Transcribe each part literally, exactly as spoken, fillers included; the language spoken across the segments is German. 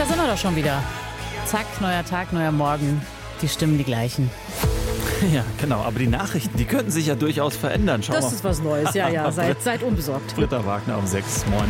sind wir doch schon wieder. Zack, neuer Tag, neuer Morgen. Die Stimmen die gleichen. Ja, genau. Aber die Nachrichten, die könnten sich ja durchaus verändern. Schau das mal. ist was Neues, ja, ja. Seid, seid unbesorgt. Britta Wagner um sechs. Moin.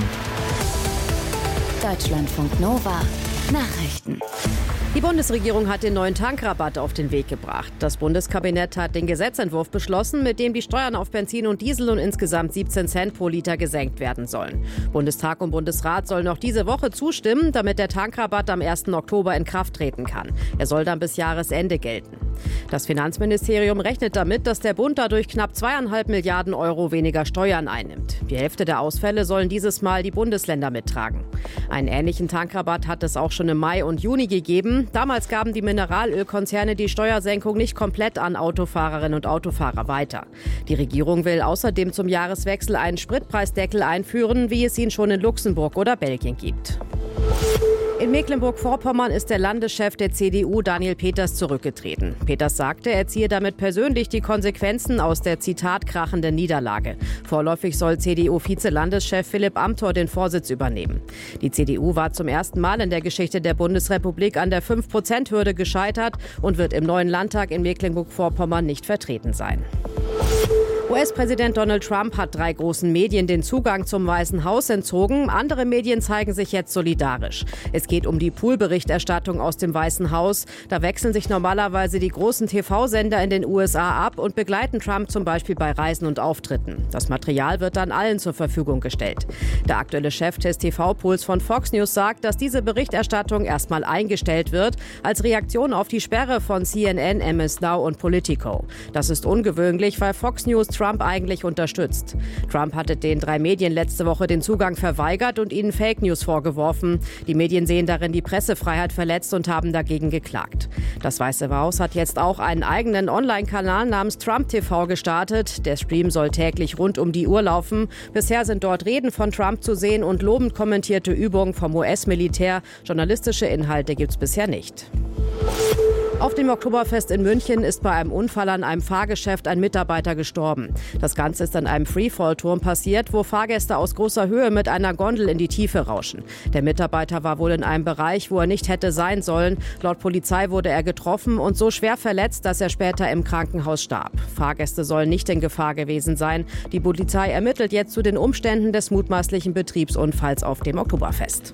Deutschlandfunk Nova. Nachrichten. Die Bundesregierung hat den neuen Tankrabatt auf den Weg gebracht. Das Bundeskabinett hat den Gesetzentwurf beschlossen, mit dem die Steuern auf Benzin und Diesel um insgesamt siebzehn Cent pro Liter gesenkt werden sollen. Bundestag und Bundesrat sollen noch diese Woche zustimmen, damit der Tankrabatt am ersten Oktober in Kraft treten kann. Er soll dann bis Jahresende gelten. Das Finanzministerium rechnet damit, dass der Bund dadurch knapp zweieinhalb Milliarden Euro weniger Steuern einnimmt. Die Hälfte der Ausfälle sollen dieses Mal die Bundesländer mittragen. Einen ähnlichen Tankrabatt hat es auch schon im Mai und Juni gegeben. Damals gaben die Mineralölkonzerne die Steuersenkung nicht komplett an Autofahrerinnen und Autofahrer weiter. Die Regierung will außerdem zum Jahreswechsel einen Spritpreisdeckel einführen, wie es ihn schon in Luxemburg oder Belgien gibt. In Mecklenburg-Vorpommern ist der Landeschef der C D U Daniel Peters zurückgetreten. Peters sagte, er ziehe damit persönlich die Konsequenzen aus der Zitat krachenden Niederlage. Vorläufig soll C D U-Vize-Landeschef Philipp Amthor den Vorsitz übernehmen. Die C D U war zum ersten Mal in der Geschichte der Bundesrepublik an der fünf Prozent Hürde gescheitert und wird im neuen Landtag in Mecklenburg-Vorpommern nicht vertreten sein. U S-Präsident Donald Trump hat drei großen Medien den Zugang zum Weißen Haus entzogen. Andere Medien zeigen sich jetzt solidarisch. Es geht um die Pool-Berichterstattung aus dem Weißen Haus. Da wechseln sich normalerweise die großen T V-Sender in den U S A ab und begleiten Trump zum Beispiel bei Reisen und Auftritten. Das Material wird dann allen zur Verfügung gestellt. Der aktuelle Chef des T V-Pools von Fox News sagt, dass diese Berichterstattung erstmal eingestellt wird, als Reaktion auf die Sperre von C N N, M S Now und Politico. Das ist ungewöhnlich, weil Fox News Trump eigentlich unterstützt. Trump hatte den drei Medien letzte Woche den Zugang verweigert und ihnen Fake News vorgeworfen. Die Medien sehen darin die Pressefreiheit verletzt und haben dagegen geklagt. Das Weiße Haus hat jetzt auch einen eigenen Online-Kanal namens Trump T V gestartet. Der Stream soll täglich rund um die Uhr laufen. Bisher sind dort Reden von Trump zu sehen und lobend kommentierte Übungen vom U S-Militär. Journalistische Inhalte gibt es bisher nicht. Auf dem Oktoberfest in München ist bei einem Unfall an einem Fahrgeschäft ein Mitarbeiter gestorben. Das Ganze ist an einem Freefall-Turm passiert, wo Fahrgäste aus großer Höhe mit einer Gondel in die Tiefe rauschen. Der Mitarbeiter war wohl in einem Bereich, wo er nicht hätte sein sollen. Laut Polizei wurde er getroffen und so schwer verletzt, dass er später im Krankenhaus starb. Fahrgäste sollen nicht in Gefahr gewesen sein. Die Polizei ermittelt jetzt zu den Umständen des mutmaßlichen Betriebsunfalls auf dem Oktoberfest.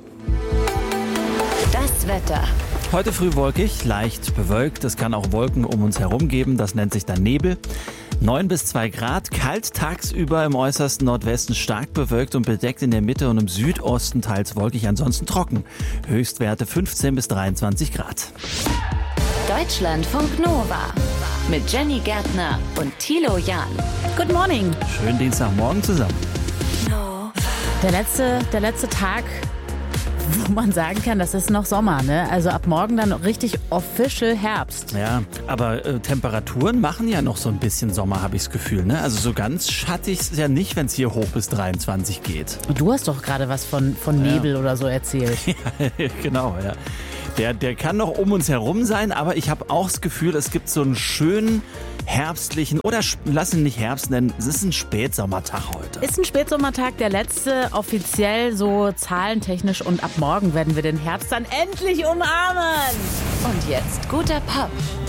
Das Wetter. Heute früh wolkig, leicht bewölkt. Es kann auch Wolken um uns herum geben. Das nennt sich dann Nebel. neun bis zwei Grad. Kalt tagsüber im äußersten Nordwesten, stark bewölkt und bedeckt in der Mitte und im Südosten teils wolkig, ansonsten trocken. Höchstwerte fünfzehn bis dreiundzwanzig Grad. Deutschlandfunk Nova. Mit Jenny Gärtner und Thilo Jahn. Good morning. Schönen Dienstagmorgen zusammen. Der letzte, der letzte Tag, wo man sagen kann, das ist noch Sommer, ne? Also ab morgen dann richtig official Herbst. Ja, aber äh, Temperaturen machen ja noch so ein bisschen Sommer, habe ich das Gefühl, ne? Also so ganz schattig ist ja nicht, wenn es hier hoch bis dreiundzwanzig geht. Und du hast doch gerade was von, von Nebel ja. oder so erzählt. Ja, genau, ja. Der, der kann noch um uns herum sein, aber ich habe auch das Gefühl, es gibt so einen schönen herbstlichen, oder lass ihn nicht Herbst nennen, es ist ein Spätsommertag heute. Ist ein Spätsommertag, der letzte offiziell so zahlentechnisch, und ab morgen werden wir den Herbst dann endlich umarmen. Und jetzt guter Pop.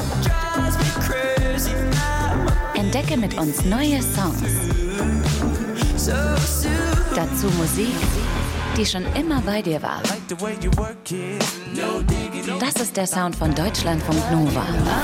Entdecke mit uns neue Songs. Dazu Musik, die schon immer bei dir war. Das ist der Sound von Deutschlandfunk Nova.